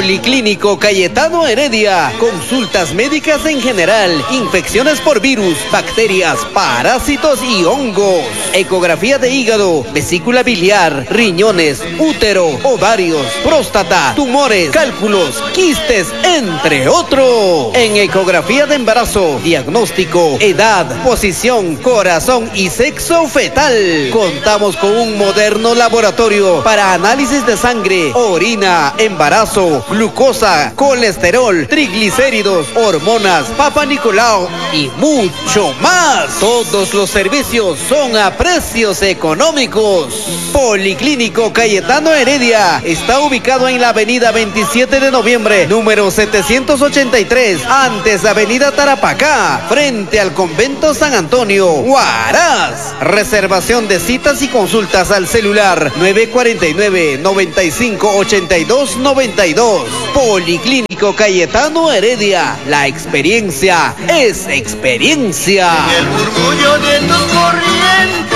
Policlínico Cayetano Heredia. Consultas médicas en general, infecciones por virus, bacterias, parásitos y hongos. Ecografía de hígado, vesícula biliar, riñones, útero, ovarios, próstata, tumores, cálculos, quistes, entre otros. En ecografía de embarazo, diagnóstico, edad, posición, corazón y sexo fetal. Contamos con un moderno laboratorio para análisis de sangre, orina, embarazo, glucosa, colesterol, triglicéridos, hormonas, Papa Nicolau y mucho más. Todos los servicios son a precios económicos. Policlínico Cayetano Heredia está ubicado en la avenida 27 de noviembre, número 783, antes de avenida Tarapacá, frente al convento San Antonio, Huaraz. Reservación de citas y consultas al celular 949-958292. Policlínico Cayetano Heredia, la experiencia es experiencia. En el murmullo de tus corrientes.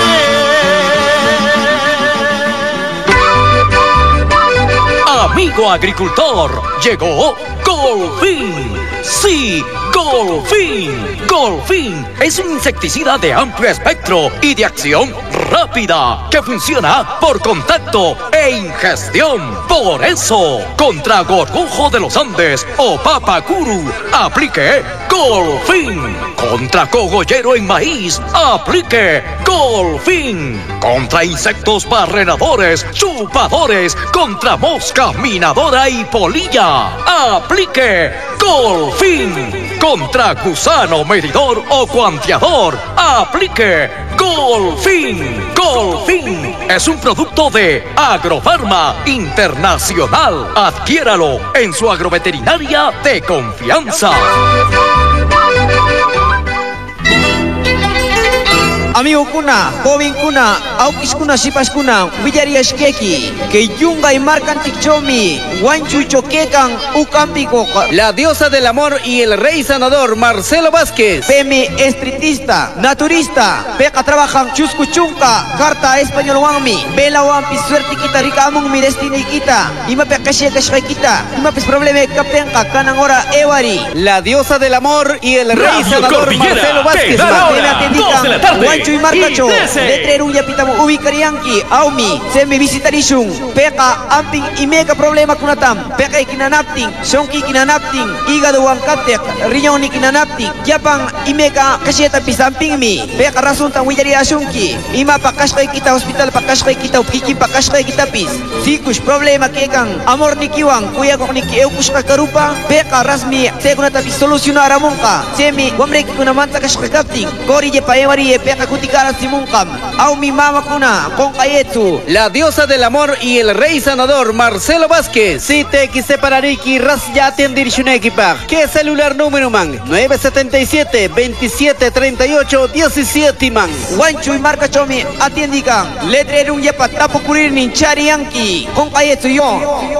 Amigo agricultor, llegó Golfin. Sí, Golfin. Golfin es un insecticida de amplio espectro y de acción rápida que funciona por contacto e ingestión. Por eso, contra gorgojo de los Andes o papacuru, aplique Golfin. Contra cogollero en maíz, aplique Golfin. Contra insectos barrenadores, chupadores, contra mosca minadora y polilla, aplique Golfin. Contra gusano medidor o cuantiador, aplique Golfin. Golfin es un producto de Agrofarma Internacional. Adquiéralo en su agroveterinaria de confianza. Amigo kuna, joven kuna, aukis kuna, sipas kuna, villarias keki, que yunga y marcan tikchomi, guanchu choquecan, ucampico. La diosa del amor y el rey sanador Marcelo Vázquez. Peme espiritista, naturista, peca trabajan chuscuchunca, carta español wangmi, bela wampi suerte kita, rica among mi destiny kita, ima pekasya kasya kita, ima pes probleme kaptenka, kanang ora ewari. La diosa del amor y el rey Radio sanador Cordillera, Marcelo Vázquez. te da hora, 2 de la tarde. Y marcacho, letrerunya pitamo ubicarianki, aumi, semi visitarishun, peka amping y mega problema kunatam, peka ikinanapting, shonki kinanapting, hígado wankatek, riñón ikinanapting, yapan y mega kasyeta pisamping mi, peka rasun tang wijaria shunki, ima pakashkay kita hospital pakashkay kita upkiki pakashkay kita pis, sikus problema kekan, amor nikiwang, kuya kong nikieukus kakarupa, peka rasmi, segunata pis solucionar amonka, semi, wamreki kunamanta kashkakapting, kori je paewari peka kutikara simunkam, au mi mama kuna, con kayetsu. La diosa del amor y el rey sanador Marcelo Vázquez. Si te quise parariki ras ya tendir shunekipag. ¿Qué celular número man? 977-2738-17 man. Guanchu y marca chomi atiendikan. Letrerum yepa tapo kurir ninchari yanki. Con kayetsu yo.